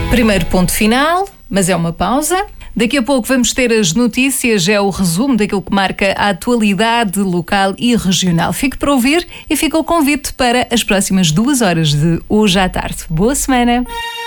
Primeiro ponto final, mas é uma pausa. Daqui a pouco vamos ter as notícias, é o resumo daquilo que marca a atualidade local e regional. Fique para ouvir e fica o convite para as próximas 2 horas de hoje à tarde. Boa semana!